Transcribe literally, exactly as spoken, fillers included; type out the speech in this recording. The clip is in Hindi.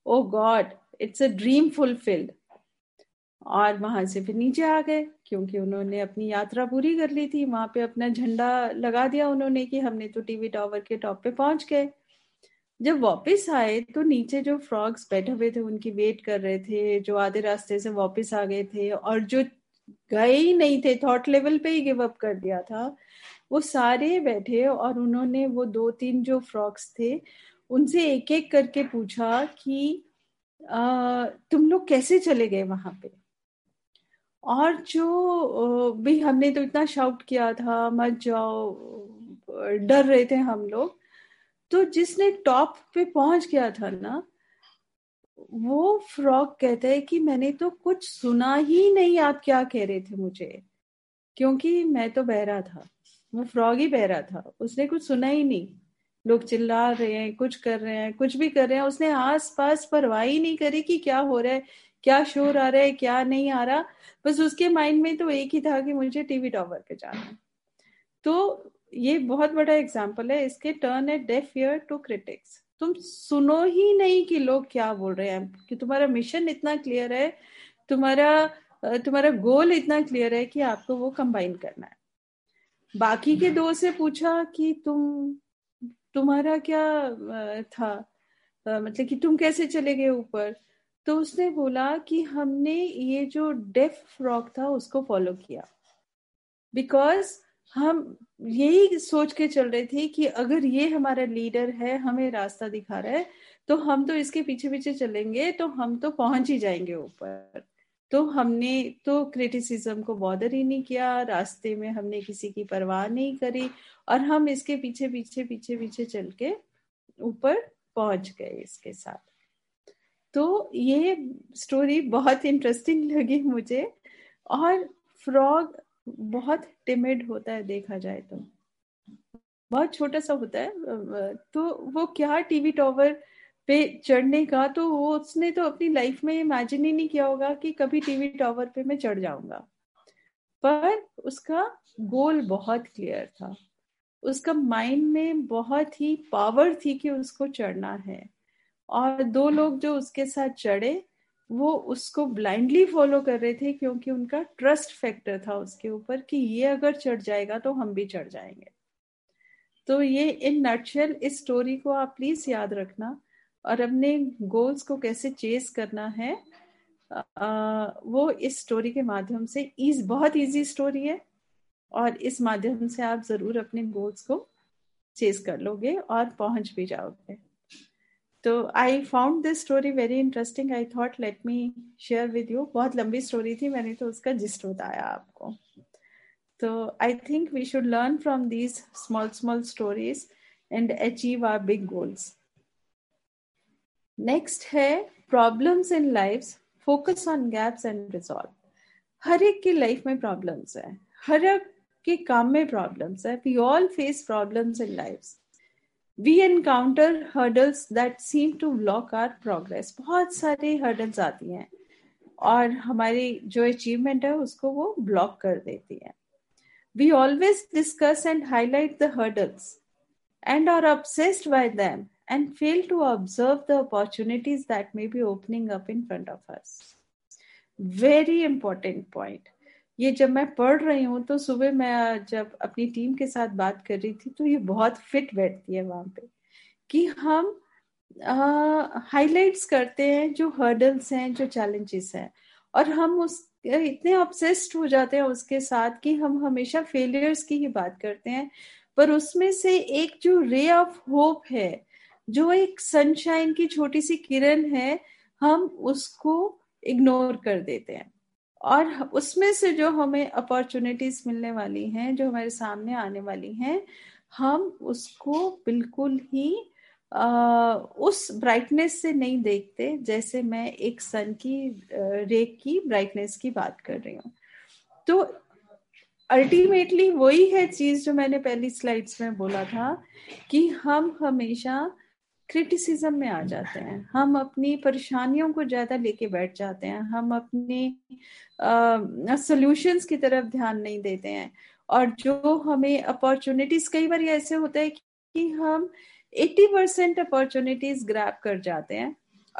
O God, it's a dream fulfilled. और वहां से फिर नीचे आ गए, क्योंकि उन्होंने अपनी यात्रा पूरी कर ली थी। वहां पे अपना झंडा लगा दिया उन्होंने कि हमने तो टीवी टावर के टॉप पे पहुंच गए। जब वापस आए तो नीचे जो फ्रॉग्स बैठे हुए थे उनकी वेट कर रहे थे, जो आधे रास्ते से वापस आ गए थे और जो गए ही नहीं थे, थॉट लेवल पे ही गिव अप कर दिया था, वो सारे बैठे और उन्होंने वो दो तीन जो फ्रॉग्स थे उनसे एक एक करके पूछा कि आ, तुम लोग कैसे चले गए वहां पे। और जो भी, हमने तो इतना शाउट किया था मत जाओ, डर रहे थे हम लोग। तो जिसने टॉप पे पहुंच गया था ना, वो फ्रॉग कहता है कि मैंने तो कुछ सुना ही नहीं आप क्या कह रहे थे मुझे, क्योंकि मैं तो बहरा था। वो फ्रॉग ही बहरा था, उसने कुछ सुना ही नहीं। लोग चिल्ला रहे हैं, कुछ कर रहे हैं, कुछ भी कर रहे हैं, उसने आस पास परवाह ही नहीं करी कि क्या हो रहा है, क्या शोर आ रहा है, क्या नहीं आ रहा। बस उसके माइंड में तो एक ही था कि मुझे टीवी टावर पे जाना है। तो ये बहुत बड़ा एग्जाम्पल है इसके, turn A deaf ear to critics. तुम सुनो ही नहीं कि लोग क्या बोल रहे हैं, कि तुम्हारा मिशन इतना क्लियर है, तुम्हारा तुम्हारा गोल इतना क्लियर है कि आपको वो कंबाइन करना है। बाकी के दो से पूछा कि तुम तुम्हारा क्या था, मतलब कि तुम कैसे चले गए ऊपर। तो उसने बोला कि हमने ये जो डेफ फ्रॉग था उसको फॉलो किया, बिकॉज हम यही सोच के चल रहे थे कि अगर ये हमारा लीडर है, हमें रास्ता दिखा रहा है, तो हम तो इसके पीछे पीछे चलेंगे तो हम तो पहुंच ही जाएंगे ऊपर। तो हमने तो क्रिटिसिज्म को बॉदर ही नहीं किया, रास्ते में हमने किसी की परवाह नहीं करी, और हम इसके पीछे पीछे पीछे पीछे चल के ऊपर पहुंच गए इसके साथ। तो ये स्टोरी बहुत इंटरेस्टिंग लगी मुझे। और फ्रॉग बहुत टिमिड होता है, देखा जाए तो बहुत छोटा सा होता है। तो वो क्या टीवी टावर पे चढ़ने का, तो वो उसने तो अपनी लाइफ में इमेजिन ही नहीं किया होगा कि कभी टीवी टावर पे मैं चढ़ जाऊंगा। पर उसका गोल बहुत क्लियर था, उसका माइंड में बहुत ही पावर थी कि उसको चढ़ना है। और दो लोग जो उसके साथ चढ़े, वो उसको ब्लाइंडली फॉलो कर रहे थे, क्योंकि उनका ट्रस्ट फैक्टर था उसके ऊपर कि ये अगर चढ़ जाएगा तो हम भी चढ़ जाएंगे। तो ये इन नटशेल इस स्टोरी को आप प्लीज याद रखना, और अपने गोल्स को कैसे चेस करना है आ, वो इस स्टोरी के माध्यम से, इज बहुत इजी स्टोरी है, और इस माध्यम से आप जरूर अपने गोल्स को चेस कर लोगे और पहुंच भी जाओगे। तो I found this story very interesting, I thought let me share with you. बहुत लंबी स्टोरी थी, मैंने तो उसका जिस्ट बताया आपको। तो I think we should learn from these small small stories and achieve our big goals. Next है problems in life, focus on gaps and resolve. हर एक की लाइफ में प्रॉब्लम्स है, हर एक के काम में प्रॉब्लम्स है। We all face problems in life. We encounter hurdles that seem to block our progress. बहुत सारी hurdles आती हैं और हमारी जो achievement है उसको वो block कर देती है। We always discuss and highlight the hurdles and are obsessed by them and fail to observe the opportunities that may be opening up in front of us. Very important point. ये जब मैं पढ़ रही हूँ तो सुबह मैं जब अपनी टीम के साथ बात कर रही थी तो ये बहुत फिट बैठती है वहां पे, कि हम हाईलाइट्स uh, करते हैं जो हर्डल्स हैं, जो चैलेंजेस हैं, और हम उस इतने ऑब्सेस्ड हो जाते हैं उसके साथ कि हम हमेशा फेलियर्स की ही बात करते हैं। पर उसमें से एक जो रे ऑफ होप है, जो एक सनशाइन की छोटी सी किरण है, हम उसको इग्नोर कर देते हैं। और उसमें से जो हमें अपॉर्चुनिटीज मिलने वाली हैं, जो हमारे सामने आने वाली हैं, हम उसको बिल्कुल ही आ, उस ब्राइटनेस से नहीं देखते, जैसे मैं एक सन की रे की ब्राइटनेस की बात कर रही हूँ। तो अल्टीमेटली वही है चीज जो मैंने पहली स्लाइड्स में बोला था, कि हम हमेशा क्रिटिसिज्म में आ जाते हैं, हम अपनी परेशानियों को ज्यादा लेके बैठ जाते हैं, हम अपने सॉल्यूशंस की तरफ ध्यान नहीं देते हैं। और जो हमें अपॉर्चुनिटीज, कई बार ऐसे होता है कि हम अस्सी परसेंट अपॉर्चुनिटीज ग्रैब कर जाते हैं